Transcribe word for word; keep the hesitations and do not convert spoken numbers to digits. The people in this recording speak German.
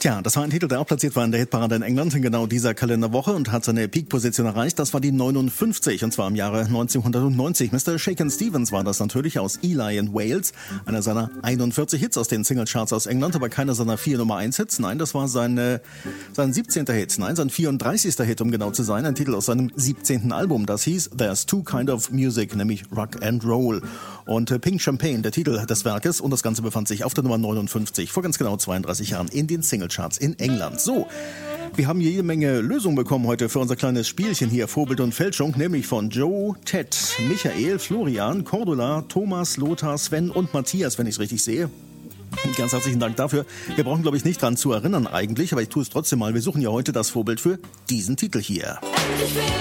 Tja, das war ein Titel, der auch platziert war in der Hitparade in England in genau dieser Kalenderwoche und hat seine Peak-Position erreicht. Das war die neunundfünfzig, und zwar im Jahre neunzehnhundertneunzig. Mister Shakin' Stevens war das natürlich aus Ely in Wales. Einer seiner einundvierzig Hits aus den Singlecharts aus England, aber keiner seiner vier Nummer eins Hits. Nein, das war sein, äh, sein siebzehnter Hit. Nein, sein vierunddreißigster Hit, um genau zu sein. Ein Titel aus seinem siebzehnten Album. Das hieß There's Two Kind of Music, nämlich Rock and Roll. Und äh, Pink Champagne, der Titel des Werkes. Und das Ganze befand sich auf der Nummer neunundfünfzig vor ganz genau zweiunddreißig Jahren in den Singlecharts in England. So, wir haben jede Menge Lösungen bekommen heute für unser kleines Spielchen hier, Vorbild und Fälschung, nämlich von Joe, Ted, Michael, Florian, Cordula, Thomas, Lothar, Sven und Matthias, wenn ich es richtig sehe. Ganz herzlichen Dank dafür. Wir brauchen, glaube ich, nicht dran zu erinnern eigentlich, aber ich tue es trotzdem mal. Wir suchen ja heute das Vorbild für diesen Titel hier.